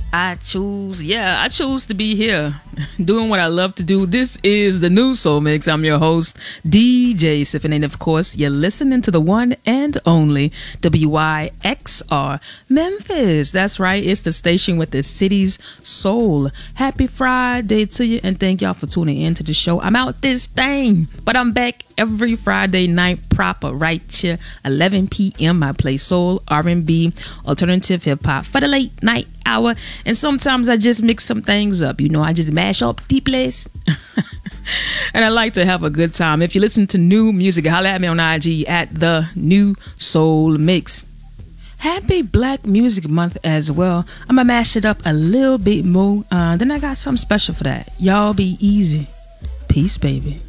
I choose to be here doing what I love to do. This is the new Soul Mix. I'm your host, DJ Siffin, and of course, you're listening to the one and only WYXR Memphis. That's right, it's the station with the city's soul. Happy Friday to you, and thank y'all for tuning in to the show. I'm out this thing, but I'm back every Friday night proper right here, 11 p.m. I play soul, R&B, alternative hip-hop for the late night hour, and sometimes I just mix some things up. You know, I just mash up the place. And I like to have a good time. If you listen to new music, holla at me on IG at the New Soul Mix. Happy Black Music Month as well. I'm gonna mash it up a little bit more. Then I got something special for that. Y'all be easy. Peace, baby.